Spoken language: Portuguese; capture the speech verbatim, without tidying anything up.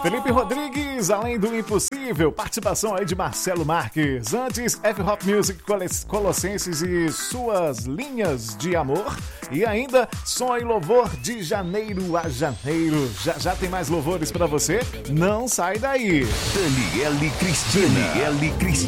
Felipe Rodrigues, Além do Impossível, participação aí de Marcelo Marques. Antes, F-Hop Music, Colossenses e Suas Linhas de Amor. E ainda, Som e Louvor de Janeiro a Janeiro. Já já tem mais louvores pra você? Não sai daí. Daniele Cristina. Daniele Cristina.